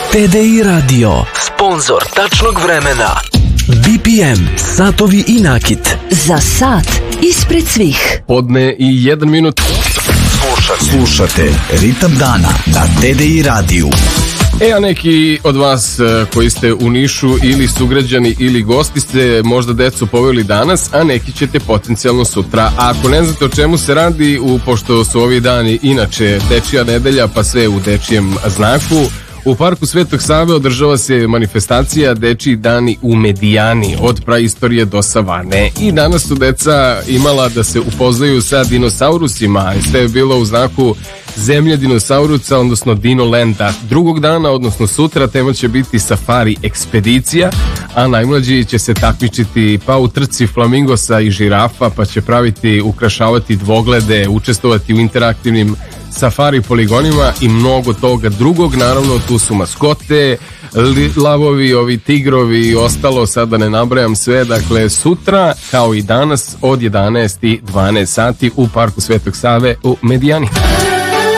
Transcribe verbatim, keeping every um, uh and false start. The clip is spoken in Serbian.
T D I Radio, sponzor tačnog vremena. B P M, satovi i nakit. Za sat ispred svih. Podne i jedan minut. Slušate. Slušate Ritam dana na T D I radiju. E, a neki od vas koji ste u Nišu ili sugrađani ili gosti ste možda decu poveli danas, a neki ćete potencijalno sutra. A ako ne znate o čemu se radi, u, pošto su ovi dani inače dečija nedelja, pa sve u dečijem znaku, u Parku Svetog Save održava se manifestacija Dečiji dani u Medijani, od praistorije do savane. I danas su deca imala da se upoznaju sa dinosaurusima, i sve je bilo u znaku zemlje dinosaurusa, odnosno Dinolanda. Drugog dana, odnosno sutra, tema će biti safari ekspedicija, a najmlađi će se takmičiti pa u trci flamingosa i žirafa, pa će praviti, ukrašavati dvoglede, učestvovati u interaktivnim safari poligonima i mnogo toga drugog. Naravno, tu su maskote, lavovi, ovi tigrovi i ostalo, sada ne nabrajam sve. Dakle, sutra, kao i danas, od jedanaest i dvanaest sati u Parku Svetog Save u Medijani.